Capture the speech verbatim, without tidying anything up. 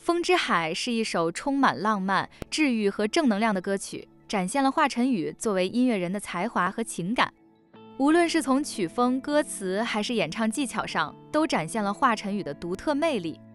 风之海》是一首充满浪漫、治愈和正能量的歌曲，展现了华晨宇作为音乐人的才华和情感。无论是从曲风、歌词还是演唱技巧上，都展现了华晨宇的独特魅力。